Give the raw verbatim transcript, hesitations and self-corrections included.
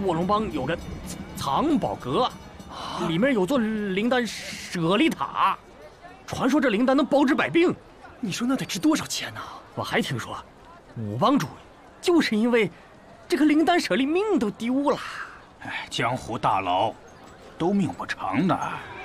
卧龙帮有个藏宝阁，里面有座灵丹舍利塔，传说这灵丹能包治百病。 你说那得值多少钱呢？ 我还听说，武帮主就是因为这个灵丹舍利命都丢了。 哎，江湖大佬都命不长的。